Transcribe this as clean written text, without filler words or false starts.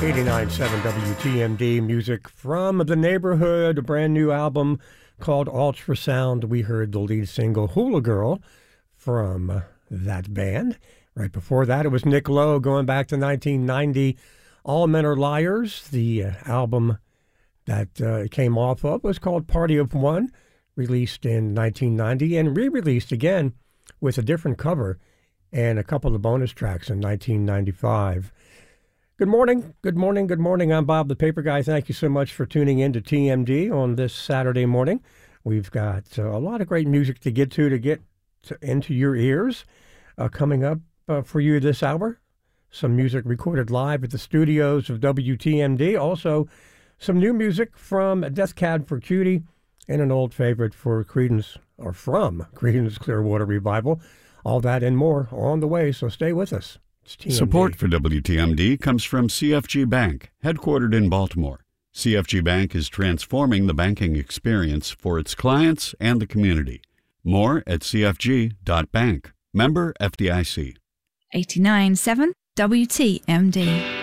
89.7 WTMD, music from the neighborhood, a brand new album called Ultrasound. We heard the lead single Hula Girl from that band. Right before that, it was Nick Lowe going back to 1990. All Men Are Liars. The album that it came off of was called Party of One, released in 1990 and re-released again with a different cover and a couple of bonus tracks in 1995. Good morning, good morning, good morning. I'm Bob the Paper Guy. Thank you so much for tuning in to TMD on this Saturday morning. We've got a lot of great music to get into your ears coming up for you this hour. Some music recorded live at the studios of WTMD. Also, some new music from Death Cab for Cutie and an old favorite for Creedence, or from Creedence Clearwater Revival. All that and more on the way, so stay with us. Support for WTMD comes from CFG Bank, headquartered in Baltimore. CFG Bank is transforming the banking experience for its clients and the community. More at cfg.bank. Member FDIC. 89.7 WTMD.